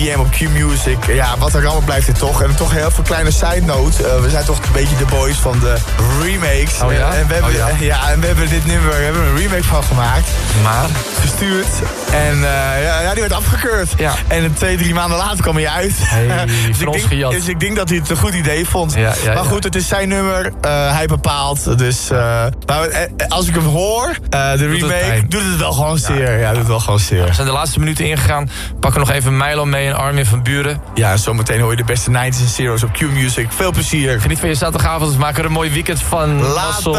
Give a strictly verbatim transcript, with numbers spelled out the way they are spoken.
M op Q-Music. Ja, wat een rammer blijft dit toch. En toch heel veel kleine side note. Uh, we zijn toch een beetje de boys van de remakes. Oh ja? En we hebben, oh ja. ja, en we hebben dit nummer, we hebben een remake van gemaakt. Maar? Gestuurd. En uh, ja, ja, die werd afgekeurd. Ja. En twee, drie maanden later kwam hij uit. Hey, dus, van ik ons denk, gejat. dus ik denk dat hij het een goed idee vond. Ja, ja, maar goed, ja. het is zijn nummer. Uh, hij bepaalt. Dus uh, maar, uh, als ik hem hoor, uh, de doet remake, het doet het wel gewoon ja. zeer. Ja, doet het wel gewoon zeer. We zijn de laatste minuten ingegaan. Pakken nog even Milo mee en Armin van Buren. Ja, zometeen hoor je de beste nineties en zeros op Q-Music. Veel plezier. Geniet van je zaterdagavond. We maken er een mooi weekend van. Later.